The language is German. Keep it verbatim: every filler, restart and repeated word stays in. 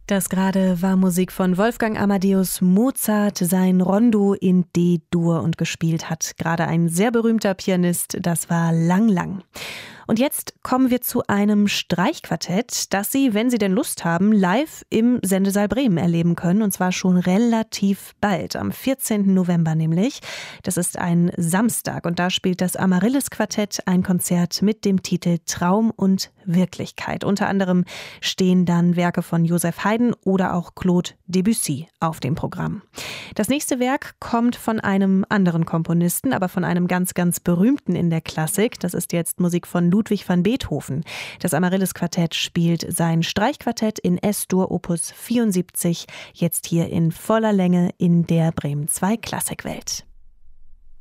Das gerade war Musik von Wolfgang Amadeus Mozart, sein Rondo in D-Dur, und gespielt hat gerade ein sehr berühmter Pianist, das war Lang Lang. Und jetzt kommen wir zu einem Streichquartett, das Sie, wenn Sie denn Lust haben, live im Sendesaal Bremen erleben können. Und zwar schon relativ bald, am vierzehnten November nämlich. Das ist ein Samstag und da spielt das Amaryllis-Quartett ein Konzert mit dem Titel Traum und Wirklichkeit. Unter anderem stehen dann Werke von Joseph Haydn oder auch Claude Debussy auf dem Programm. Das nächste Werk kommt von einem anderen Komponisten, aber von einem ganz, ganz berühmten in der Klassik. Das ist jetzt Musik von Ludwig van Beethoven. Das Amaryllis-Quartett spielt sein Streichquartett in S-Dur Opus vierundsiebzig, jetzt hier in voller Länge in der Bremen zwei Klassikwelt.